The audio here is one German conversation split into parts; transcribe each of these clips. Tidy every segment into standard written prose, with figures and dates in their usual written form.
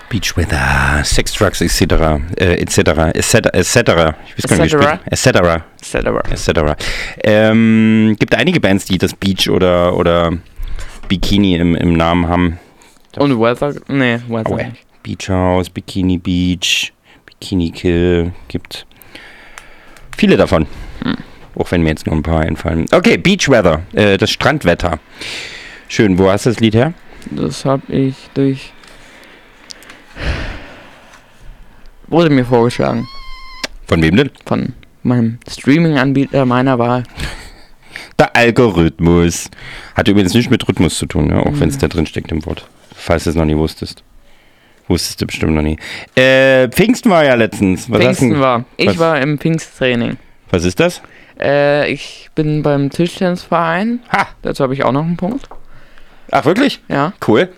Beach Weather, Sex, Drugs, etc. Ich weiß gar nicht, etc. Gibt einige Bands, die das Beach oder Bikini im Namen haben. Und Weather? Nee, Weather nicht. Beach House, Bikini Beach, Bikini Kill, gibt viele davon. Auch wenn mir jetzt nur ein paar einfallen. Okay, Beach Weather, das Strandwetter. Schön, wo hast du das Lied her? Das habe ich wurde mir vorgeschlagen. Von wem denn? Von meinem Streaming-Anbieter meiner Wahl. Der Algorithmus. Hat übrigens nichts mit Rhythmus zu tun, ne? Auch wenn es da drin steckt im Wort. Falls du es noch nie wusstest. Wusstest du bestimmt noch nie. Pfingsten war ja letztens. Ich war im Pfingsttraining. Was ist das? Ich bin beim Tischtennisverein. Ha! Dazu habe ich auch noch einen Punkt. Ach, wirklich? Ja. Cool.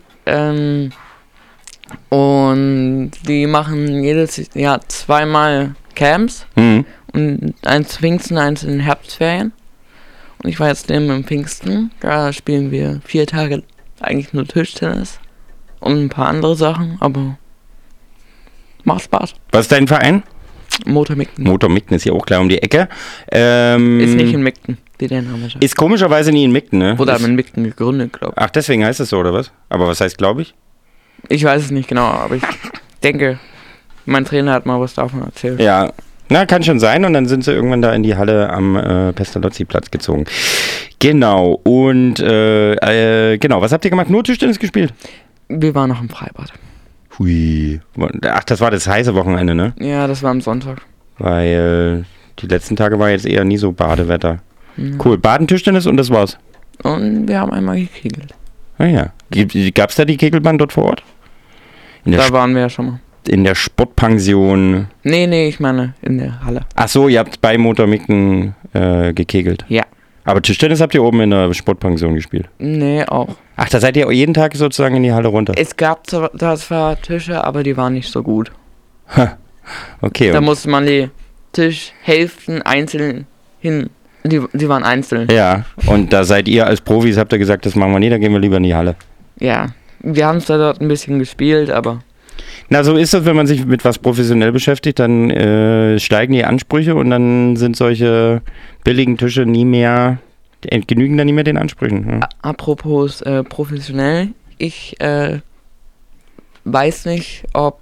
Und die machen jedes Jahr 2-mal Camps. Mhm. Und eins zu Pfingsten, eins in den Herbstferien. Und ich war jetzt im Pfingsten. Da spielen wir 4 Tage eigentlich nur Tischtennis. Und ein paar andere Sachen, aber macht Spaß. Was ist dein Verein? Motor Migden. Motor Migden ist hier auch gleich um die Ecke. Ist nicht in Migden, wie der Name sagt. Ist komischerweise nie in Migden, ne? Wurde aber in Migden gegründet, glaube ich. Ach, deswegen heißt es so, oder was? Aber was heißt, glaube ich? Ich weiß es nicht genau, aber ich denke, mein Trainer hat mal was davon erzählt. Ja, na, kann schon sein. Und dann sind sie irgendwann da in die Halle am Pestalozzi-Platz gezogen. Genau, und genau, was habt ihr gemacht? Nur Tischtennis gespielt? Wir waren noch im Freibad. Hui. Ach, das war das heiße Wochenende, ne? Ja, das war am Sonntag. Weil die letzten Tage war jetzt eher nie so Badewetter. Ja. Cool, Baden, Tischtennis und das war's. Und wir haben einmal gekegelt. Ah ja. Gab's da die Kegelbahn dort vor Ort? Da waren wir ja schon mal. In der Sportpension. Nee, ich meine in der Halle. Ach so, ihr habt bei Motor Migden gekegelt. Ja. Aber Tischtennis habt ihr oben in der Sportpension gespielt? Nee, auch. Ach, da seid ihr jeden Tag sozusagen in die Halle runter? Es gab zwar Tische, aber die waren nicht so gut. Okay. Da musste man die Tischhälften einzeln hin. Die waren einzeln. Ja, und da seid ihr als Profis, habt ihr gesagt, das machen wir nicht, da gehen wir lieber in die Halle. Ja, wir haben es da dort ein bisschen gespielt, aber... Na, so ist das, wenn man sich mit was professionell beschäftigt, dann steigen die Ansprüche und dann sind solche billigen Tische genügen dann nie mehr den Ansprüchen. Ja. Apropos professionell, ich weiß nicht, ob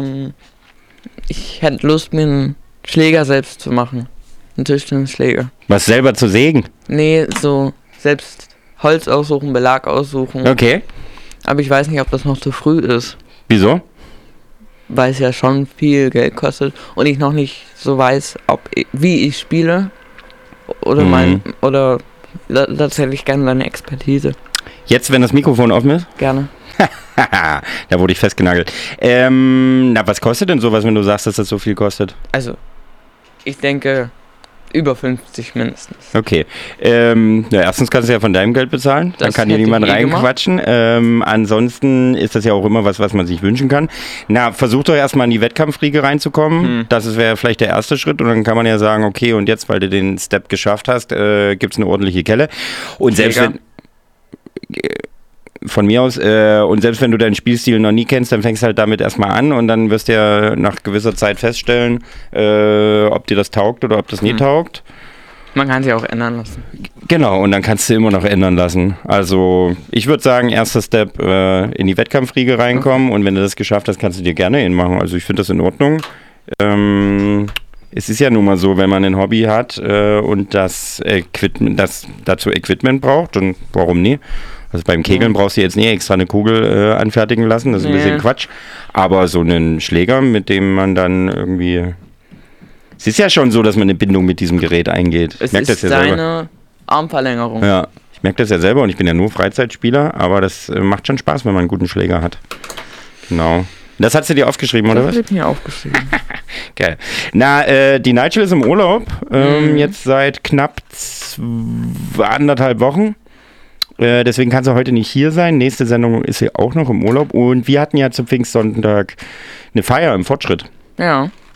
ich hätte Lust, mir einen Schläger selbst zu machen. Einen Tischtennisschläger. Was selber zu sägen? Nee, so selbst Holz aussuchen, Belag aussuchen. Okay. Aber ich weiß nicht, ob das noch zu früh ist. Wieso? Weil es ja schon viel Geld kostet und ich noch nicht so weiß, wie ich spiele. Oder tatsächlich gerne deine Expertise. Jetzt, wenn das Mikrofon offen ist? Gerne. Da wurde ich festgenagelt. Na, was kostet denn sowas, wenn du sagst, dass das so viel kostet? Also, ich denke, über 50 mindestens. Okay. Erstens kannst du ja von deinem Geld bezahlen. Dann kann hier niemand reinquatschen. Ansonsten ist das ja auch immer was man sich wünschen kann. Na, versuch doch erstmal in die Wettkampfriege reinzukommen. Das wäre vielleicht der erste Schritt. Und dann kann man ja sagen, okay, und jetzt, weil du den Step geschafft hast, gibt es eine ordentliche Kelle. Und selbst wenn... Von mir aus, und selbst wenn du deinen Spielstil noch nie kennst, dann fängst du halt damit erstmal an und dann wirst du ja nach gewisser Zeit feststellen, ob dir das taugt oder ob das nie taugt. Man kann sich auch ändern lassen. Genau, und dann kannst du immer noch ändern lassen. Also ich würde sagen, erster Step in die Wettkampfriege reinkommen und wenn du das geschafft hast, kannst du dir gerne hinmachen. Also ich finde das in Ordnung. Es ist ja nun mal so, wenn man ein Hobby hat und dazu Equipment braucht, und warum nie? Also beim Kegeln brauchst du jetzt nicht extra eine Kugel anfertigen lassen, das ist ein bisschen Quatsch. Aber so einen Schläger, mit dem man dann irgendwie... Es ist ja schon so, dass man eine Bindung mit diesem Gerät eingeht. Es ist deine Armverlängerung. Ja, ich merke das ja selber und ich bin ja nur Freizeitspieler, aber das macht schon Spaß, wenn man einen guten Schläger hat. Genau. Das hast du dir aufgeschrieben, oder was? Das habe ich mir aufgeschrieben. Geil. Na, die Nigel ist im Urlaub, jetzt seit knapp 1,5 Wochen. Deswegen kann sie heute nicht hier sein. Nächste Sendung ist sie auch noch im Urlaub. Und wir hatten ja zum Pfingstsonntag eine Feier im Fortschritt. Ja.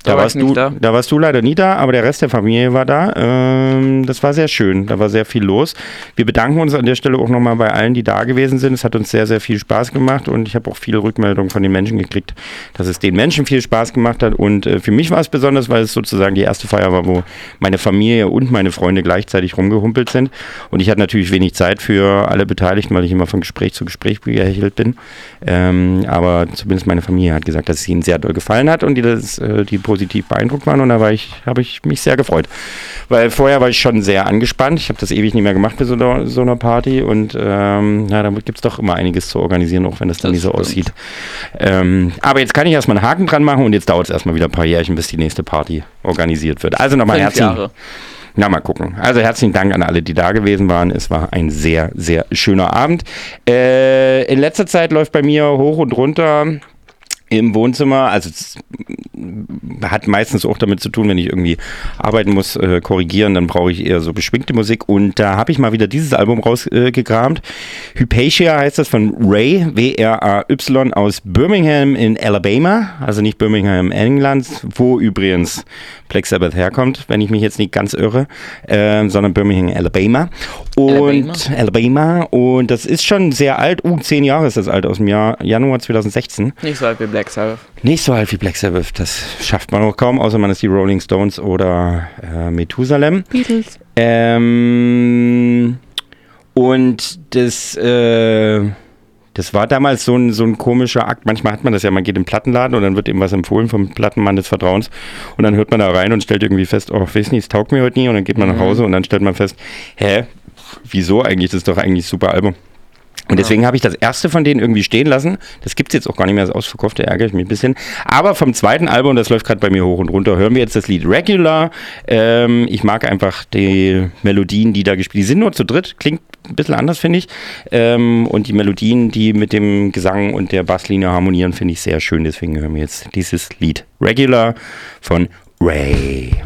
Da war ich nicht da. Da warst du leider nie da, aber der Rest der Familie war da. Das war sehr schön, da war sehr viel los. Wir bedanken uns an der Stelle auch nochmal bei allen, die da gewesen sind. Es hat uns sehr, sehr viel Spaß gemacht und ich habe auch viele Rückmeldungen von den Menschen gekriegt, dass es den Menschen viel Spaß gemacht hat. Und für mich war es besonders, weil es sozusagen die erste Feier war, wo meine Familie und meine Freunde gleichzeitig rumgehumpelt sind. Und ich hatte natürlich wenig Zeit für alle Beteiligten, weil ich immer von Gespräch zu Gespräch gehechelt bin. Aber zumindest meine Familie hat gesagt, dass es ihnen sehr doll gefallen hat und die positiv beeindruckt waren und da habe ich mich sehr gefreut. Weil vorher war ich schon sehr angespannt. Ich habe das ewig nicht mehr gemacht bei so einer Party und da gibt es doch immer einiges zu organisieren, auch wenn das dann nicht so aussieht. Aber jetzt kann ich erstmal einen Haken dran machen und jetzt dauert es erstmal wieder ein paar Jährchen, bis die nächste Party organisiert wird. Also nochmal herzlichen Na, mal gucken. Also herzlichen Dank an alle, die da gewesen waren. Es war ein sehr, sehr schöner Abend. In letzter Zeit läuft bei mir hoch und runter im Wohnzimmer, also es hat meistens auch damit zu tun, wenn ich irgendwie arbeiten muss, korrigieren, dann brauche ich eher so beschwingte Musik und da habe ich mal wieder dieses Album rausgekramt. Hypatia heißt das von Ray, W-R-A-Y aus Birmingham in Alabama, also nicht Birmingham, England, wo übrigens Black Sabbath herkommt, wenn ich mich jetzt nicht ganz irre, sondern Birmingham, Alabama. Alabama und das ist schon sehr alt, 10 Jahre ist das alt, aus dem Januar 2016. Nicht so alt wie Black Sabbath. Nicht so alt wie Black Sabbath, das schafft man auch kaum, außer man ist die Rolling Stones oder Methusalem. Beatles. Und das war damals so ein komischer Akt. Manchmal hat man das ja, man geht im Plattenladen und dann wird eben was empfohlen vom Plattenmann des Vertrauens und dann hört man da rein und stellt irgendwie fest, oh, weiß nicht, es taugt mir heute nie und dann geht man nach Hause und dann stellt man fest, wieso eigentlich, das ist doch eigentlich ein super Album. Und deswegen habe ich das erste von denen irgendwie stehen lassen. Das gibt es jetzt auch gar nicht mehr als ausverkauft, da ärgere ich mich ein bisschen. Aber vom zweiten Album, das läuft gerade bei mir hoch und runter, hören wir jetzt das Lied Regular. Ich mag einfach die Melodien, die da gespielt, die sind nur zu dritt, klingt ein bisschen anders, finde ich. Und die Melodien, die mit dem Gesang und der Basslinie harmonieren, finde ich sehr schön. Deswegen hören wir jetzt dieses Lied Regular von Ray.